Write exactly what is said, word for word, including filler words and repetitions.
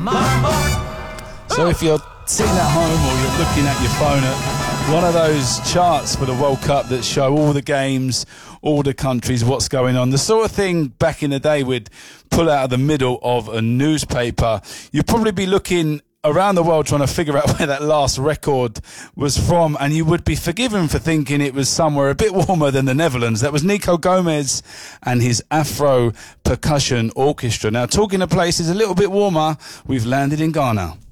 So if you're sitting at home or you're looking at your phone at one of those charts for the World Cup that show all the games, all the countries, what's going on, the sort of thing back in the day we'd pull out of the middle of a newspaper, you'd probably be looking around the world trying to figure out where that last record was from, and you would be forgiven for thinking it was somewhere a bit warmer than the Netherlands. That was Nico Gomez and his Afro Percussion Orchestra. Now, talking of places a little bit warmer, we've landed in Ghana.